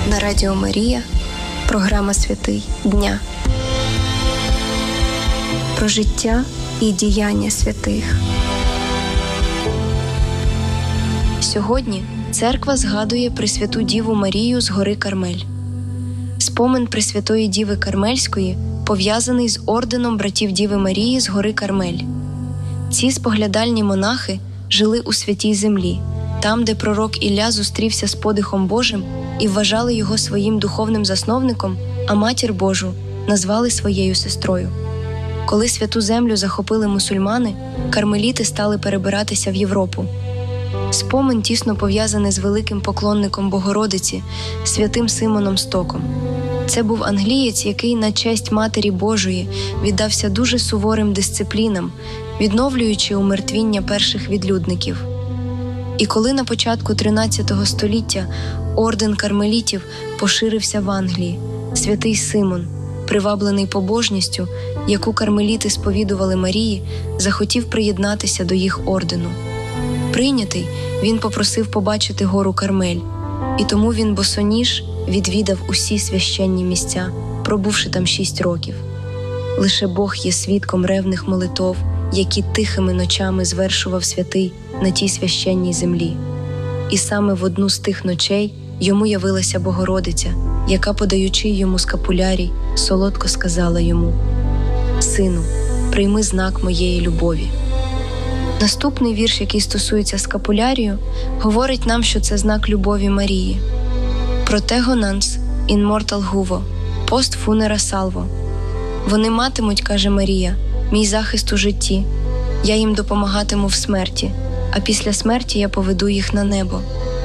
На Радіо Марія програма «Святий дня». Про життя і діяння святих. Сьогодні церква згадує Пресвяту Діву Марію з гори Кармель. Спомин Пресвятої Діви Кармельської пов'язаний з орденом братів Діви Марії з гори Кармель. Ці споглядальні монахи жили у святій землі, там, де пророк Ілля зустрівся з подихом Божим і вважали його своїм духовним засновником, а Матір Божу назвали своєю сестрою. Коли святу землю захопили мусульмани, кармеліти стали перебиратися в Європу. Спомин тісно пов'язаний з великим поклонником Богородиці, святим Симоном Стоком. Це був англієць, який на честь Матері Божої віддався дуже суворим дисциплінам, відновлюючи умертвіння перших відлюдників. І коли на початку 13 століття орден кармелітів поширився в Англії, святий Симон, приваблений побожністю, яку кармеліти сповідували Марії, захотів приєднатися до їх ордену. Прийнятий, він попросив побачити гору Кармель, і тому він босоніж відвідав усі священні місця, пробувши там 6 років. Лише Бог є свідком ревних молитов, які тихими ночами звершував святий на тій священній землі. І саме в одну з тих ночей йому явилася Богородиця, яка, подаючи йому скапулярій, солодко сказала йому: «Сину, прийми знак моєї любові». Наступний вірш, який стосується скапулярію, говорить нам, що це знак любові Марії. «Protego nans in mortal huvo, post funera salvo». «Вони матимуть, – каже Марія, – мій захист у житті, я їм допомагатиму в смерті, а після смерті я поведу їх на небо».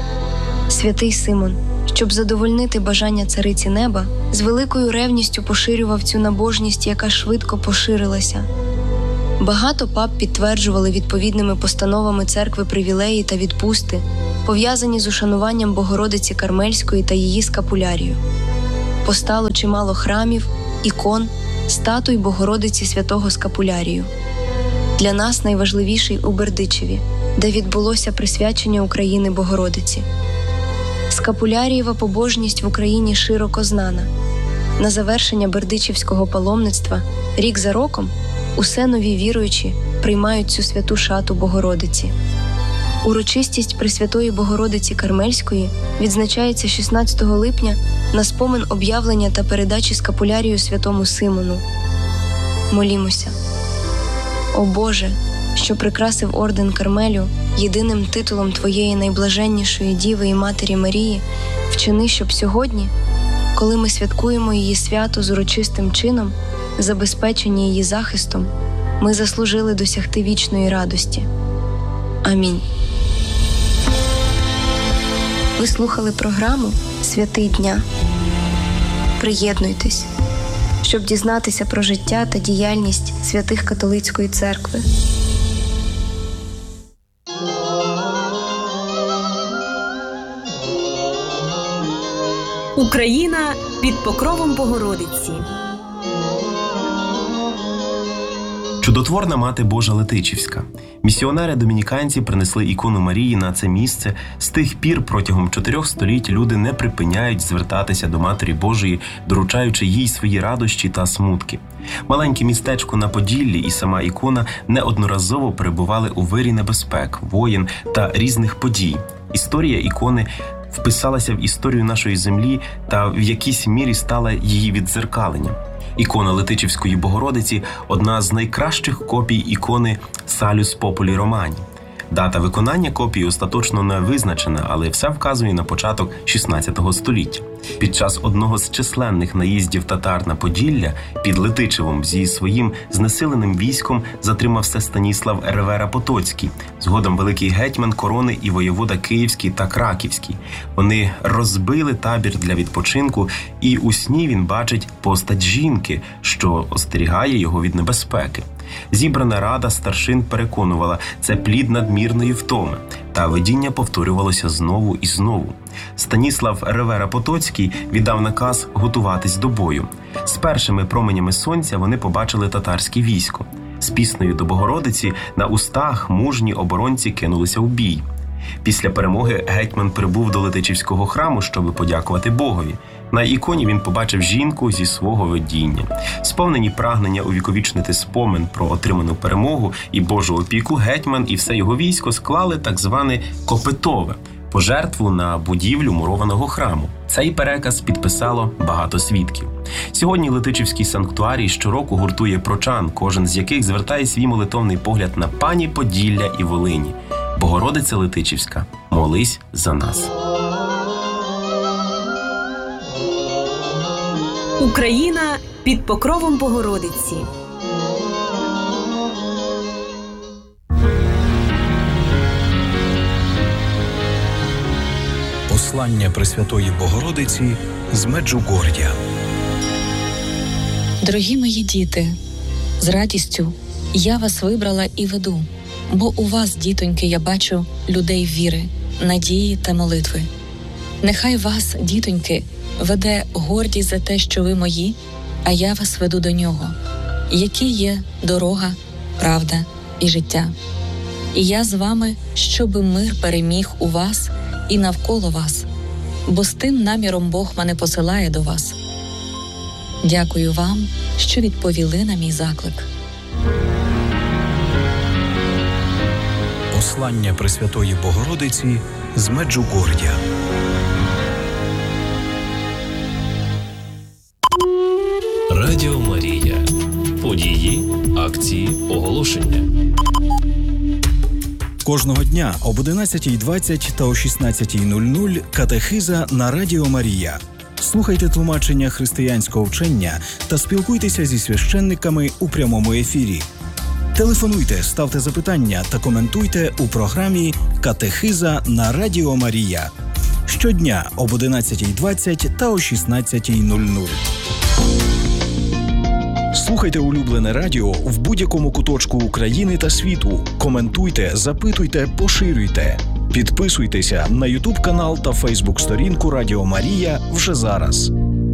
Святий Симон, щоб задовольнити бажання цариці неба, з великою ревністю поширював цю набожність, яка швидко поширилася. Багато пап підтверджували відповідними постановами церкви привілеї та відпусти, пов'язані з ушануванням Богородиці Кармельської та її скапулярію. Постало чимало храмів, ікон, статуй Богородиці святого Скапулярію. Для нас найважливіший у Бердичеві, де відбулося присвячення України Богородиці. Скапулярієва побожність в Україні широко знана. На завершення бердичівського паломництва рік за роком усе нові віруючі приймають цю святу шату Богородиці. Урочистість Пресвятої Богородиці Кармельської відзначається 16 липня на спомин об'явлення та передачі скапулярію святому Симону. Молімося. О Боже, що прикрасив орден Кармелю єдиним титулом Твоєї найблаженнішої Діви і Матері Марії, вчини, щоб сьогодні, коли ми святкуємо її свято з урочистим чином, забезпечені її захистом, ми заслужили досягти вічної радості. Амінь. Ви слухали програму «Святий дня». Приєднуйтесь, щоб дізнатися про життя та діяльність святих католицької церкви. Україна під покровом Богородиці. Чудотворна Мати Божа Летичівська. Місіонери-домініканці принесли ікону Марії на це місце. З тих пір протягом 4 століть люди не припиняють звертатися до Матері Божої, доручаючи їй свої радощі та смутки. Маленьке містечко на Поділлі і сама ікона неодноразово перебували у вирі небезпек, воєн та різних подій. Історія ікони вписалася в історію нашої землі та в якійсь мірі стала її віддзеркаленням. Ікона Летичівської Богородиці – одна з найкращих копій ікони Салюс Популі Романі. Дата виконання копії остаточно не визначена, але все вказує на початок 16 століття. Під час одного з численних наїздів татар на Поділля під Летичевом зі своїм знесиленим військом затримався Станіслав Ревера-Потоцький, згодом великий гетьман корони і воєвода Київський та Краківський. Вони розбили табір для відпочинку, і у сні він бачить постать жінки, що остерігає його від небезпеки. Зібрана рада старшин переконувала, це плід надмірної втоми, та видіння повторювалося знову і знову. Станіслав Ревера-Потоцький віддав наказ готуватись до бою. З першими променями сонця вони побачили татарське військо. З піснею до Богородиці на устах мужні оборонці кинулися у бій. Після перемоги гетьман прибув до Летичівського храму, щоб подякувати Богові. На іконі він побачив жінку зі свого видіння. Сповнені прагнення увіковічнити спомин про отриману перемогу і Божу опіку, гетьман і все його військо склали так зване «копитове» – пожертву на будівлю мурованого храму. Цей переказ підписало багато свідків. Сьогодні Летичівський санктуарій щороку гуртує прочан, кожен з яких звертає свій молитовний погляд на пані Поділля і Волині. Богородиця Летичівська, молись за нас. Україна під покровом Богородиці. Послання Пресвятої Богородиці з Меджугор'я. Дорогі мої діти, з радістю я вас вибрала і веду, бо у вас, дітоньки, я бачу людей віри, надії та молитви. Нехай вас, дітоньки, веде гордість за те, що ви мої, а я вас веду до нього, які є дорога, правда і життя. І я з вами, щоби мир переміг у вас і навколо вас, бо з тим наміром Бог мене посилає до вас. Дякую вам, що відповіли на мій заклик. Послання Пресвятої Богородиці з Меджугор'я. Радіо Марія. Події, акції, оголошення. Кожного дня об 11:20 та о 16:00 катехиза на Радіо Марія. Слухайте тлумачення християнського вчення та спілкуйтеся зі священниками у прямому ефірі. Телефонуйте, ставте запитання та коментуйте у програмі «Катехиза на Радіо Марія». Щодня об 11:20 та о 16:00. Слухайте улюблене радіо в будь-якому куточку України та світу. Коментуйте, запитуйте, поширюйте. Підписуйтеся на YouTube-канал та Facebook-сторінку Радіо Марія вже зараз.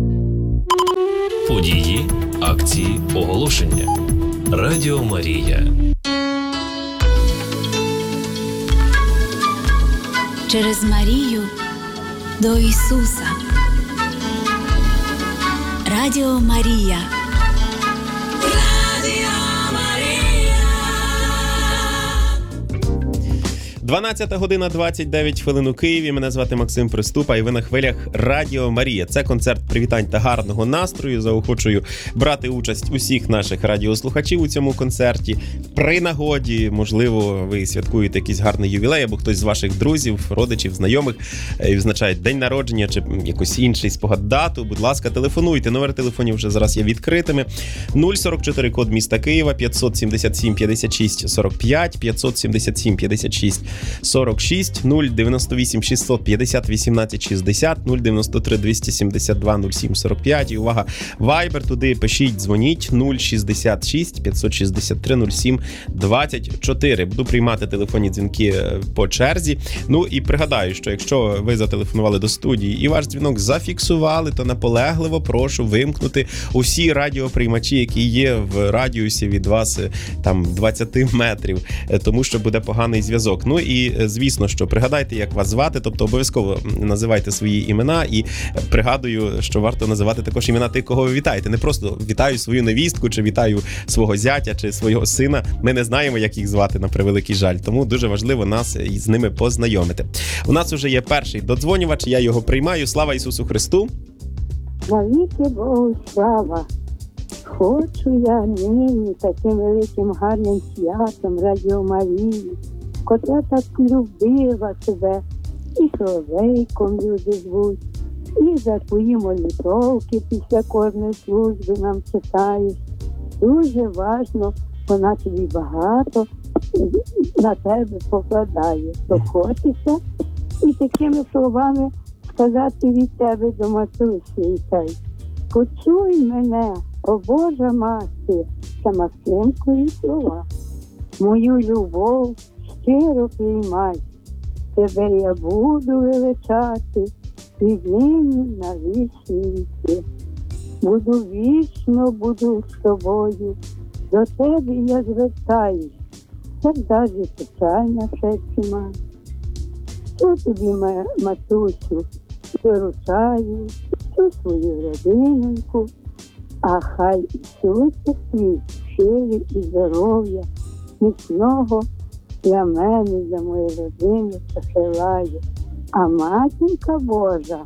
Події, акції, оголошення. Радіо Марія. Через Марію до Ісуса. Радіо Марія. 12:29 у Києві. Мене звати Максим Приступа, і ви на хвилях Радіо Марія. Це концерт привітань та гарного настрою. Заохочую брати участь усіх наших радіослухачів у цьому концерті. При нагоді, можливо, ви святкуєте якийсь гарний ювілей, або хтось з ваших друзів, родичів, знайомих відзначає день народження чи якийсь інший спогад дату. Будь ласка, телефонуйте. Номер телефонів вже зараз є відкритими. 044 код міста Києва, 577 56 45, 577 56 46, 098 650 18 60, 093 272 07 45. І увага, Viber, туди пишіть, дзвоніть 066 563 07 24. Буду приймати телефонні дзвінки по черзі. Ну і пригадаю, що якщо ви зателефонували до студії і ваш дзвінок зафіксували, то наполегливо прошу вимкнути усі радіоприймачі, які є в радіусі від вас там 20 метрів, тому що буде поганий зв'язок. Ну і звісно, що пригадайте, як вас звати, тобто обов'язково називайте свої імена, і пригадую, що варто називати також імена тих, кого ви вітаєте. Не просто вітаю свою невістку, чи вітаю свого зятя, чи свого сина. Ми не знаємо, як їх звати, на превеликий жаль, тому дуже важливо нас з ними познайомити. У нас уже є перший додзвонювач, я його приймаю. Слава Ісусу Христу! Навіки Богу слава! Хочу я нині таким великим гарним святом Радіо Марії, котра так любила тебе, і соловейком люди звуть, і за твої молитовки після кожної служби нам читаєш. Дуже важно, вона тобі багато на тебе покладає. То хочеться і такими словами сказати від тебе до матусі. Почуй мене, о Божа мати, це Максимкові слова. Мою любов щиро приймай, тебе я буду величати, віднині на вічні віки. Буду вічно, буду з тобою, до тебе я звертаюсь, так даже печаль на серці маю. То тобі, матусю, виручаю всю свою родиноньку, а хай Ісусик твій сили і здоров'я міцного для мене, для моєї родини посилає. А Матінка Божа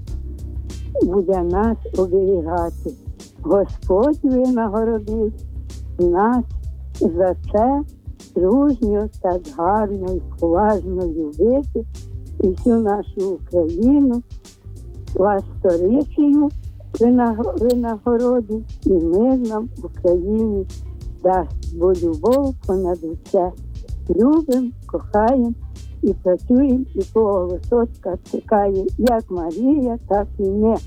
буде нас оберігати. Господь винагородить нас за це дружньо, так гарно і поважно любити і всю нашу Україну, вас сторицею винагородить, і мир нам в Україні дасть, бо любов понад усе. Любим, кохаємо і працюємо, і того Висоцька чекає як Марія, так і ми.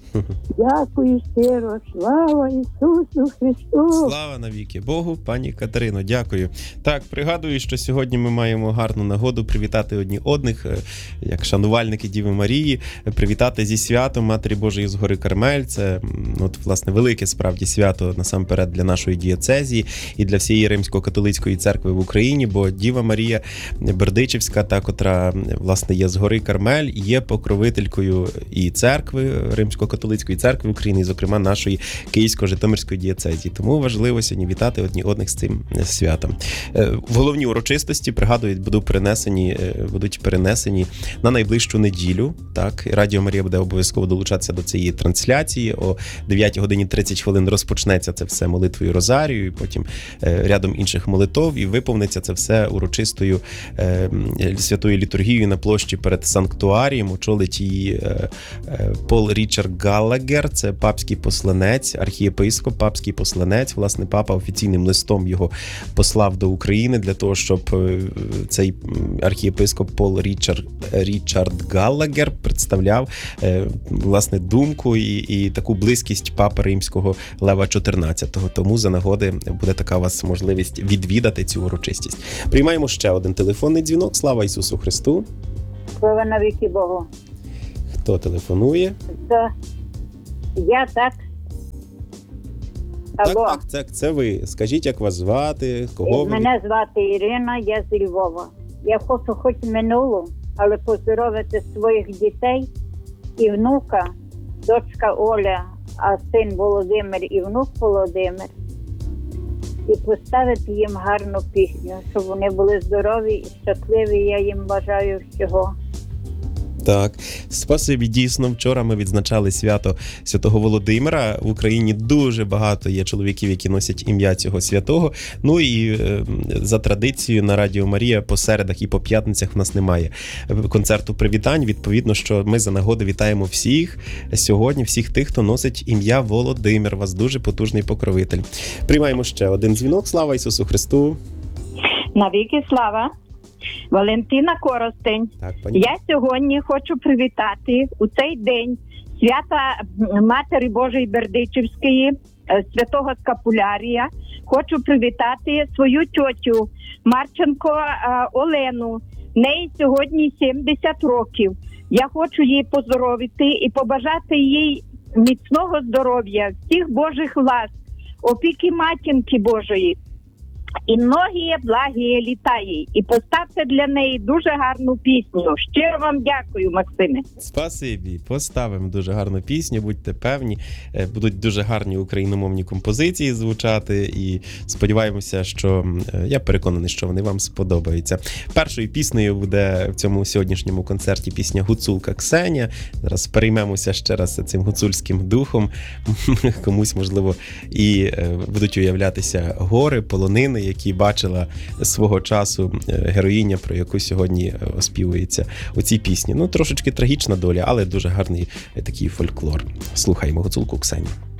Дякую щиро, слава Ісусу Христу! Слава навіки Богу, пані Катерино, дякую. Так, пригадую, що сьогодні ми маємо гарну нагоду привітати одні одних, як шанувальники Діви Марії, привітати зі святом Матері Божої з гори Кармель. Це, власне, велике справді свято насамперед для нашої дієцезії і для всієї Римсько-католицької церкви в Україні, бо Діва Марія Бердичівська, та, котра, власне, є з гори Кармель, є покровителькою і церкви Римсько-католицької церкви України, і, зокрема, нашої Київсько-Житомирської дієцезії. Тому важливо сьогодні вітати одні одних з цим святом. В головні урочистості, пригадують, будуть перенесені на найближчу неділю. Так, Радіо Марія буде обов'язково долучатися до цієї трансляції. О 9 годині 30 хвилин розпочнеться це все молитвою Розарію, і потім рядом інших молитов, і виповниться це все урочистою святою літургією на площі перед санктуарієм. Очолить її Пол Річард Галлагер, це папський посланець, архієпископ, папський посланець. Власне, папа офіційним листом його послав до України для того, щоб цей архієпископ Пол Річард Галлагер представляв, власне, думку і таку близькість папи римського Лева XIV. Тому за нагоди буде така у вас можливість відвідати цю урочистість. Приймаємо ще один телефонний дзвінок. Слава Ісусу Христу! Слава навіки Богу! Хто телефонує? Я так. Алло. Так, це ви. Скажіть, як вас звати, кого ви? Мене звати Ірина, я з Львова. Я хочу хоч минулу, але поздоровити своїх дітей і внука, дочка Оля, а син Володимир і внук Володимир. І поставити їм гарну пісню, щоб вони були здорові і щасливі. Я їм бажаю всього. Так, спасибі, дійсно, вчора ми відзначали свято Святого Володимира. В Україні дуже багато є чоловіків, які носять ім'я цього святого. Ну і за традицією на Радіо Марія по середах і по п'ятницях в нас немає концерту привітань. Відповідно, що ми за нагоди вітаємо всіх сьогодні, всіх тих, хто носить ім'я Володимир. Вас дуже потужний покровитель. Приймаємо ще один дзвінок. Слава Ісусу Христу! Навіки слава! Валентина Коростень. Так, пані. Я сьогодні хочу привітати у цей день свята Матері Божої Бердичівської, святого Скапулярія. Хочу привітати свою тьотю Марченко Олену. В неї сьогодні 70 років. Я хочу її поздоровити і побажати їй міцного здоров'я, всіх Божих ласк, опіки Матінки Божої. І многі благі літа їй. І поставте для неї дуже гарну пісню. Щиро вам дякую, Максиме. Спасибі. Поставимо дуже гарну пісню, будьте певні. Будуть дуже гарні україномовні композиції звучати. І сподіваємося, що я переконаний, що вони вам сподобаються. Першою піснею буде в цьому сьогоднішньому концерті пісня «Гуцулка Ксеня». Зараз переймемося ще раз цим гуцульським духом. Комусь, можливо, і будуть уявлятися гори, полонини, які бачила свого часу героїня, про яку сьогодні оспівується у цій пісні. Ну, трошечки трагічна доля, але дуже гарний такий фольклор. Слухаємо «Гуцулку Ксеню».